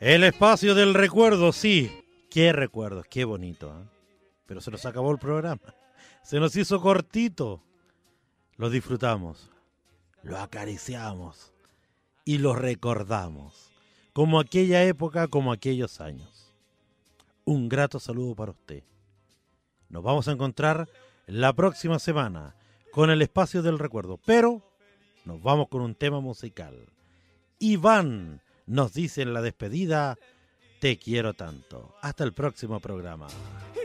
El espacio del recuerdo, sí. Qué recuerdos, qué bonito, ¿eh? Pero se nos acabó el programa. Se nos hizo cortito. Lo disfrutamos, lo acariciamos y lo recordamos. Como aquella época, como aquellos años. Un grato saludo para usted. Nos vamos a encontrar la próxima semana con el espacio del recuerdo. Pero nos vamos con un tema musical. Iván nos dice en la despedida: te quiero tanto. Hasta el próximo programa.